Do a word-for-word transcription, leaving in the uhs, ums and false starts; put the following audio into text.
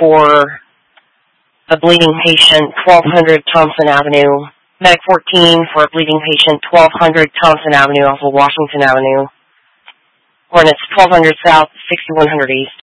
for a bleeding patient, twelve hundred Thompson Avenue. Medic fourteen for a bleeding patient, twelve hundred Thompson Avenue off of Washington Avenue. Hornets twelve hundred South, sixty-one hundred East.